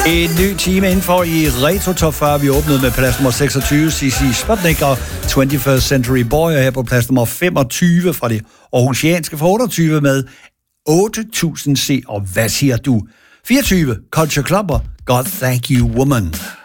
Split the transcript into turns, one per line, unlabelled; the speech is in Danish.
En ny time indenfor i Retro Top 40. Vi åbnede med plads nummer 26, CC Sputnik og 21st Century Boy, og her på plads nummer 25 fra det aarhusianske for 28 med 8000 C. Og hvad siger du? 24, Culture Clubber, God Thank You Woman.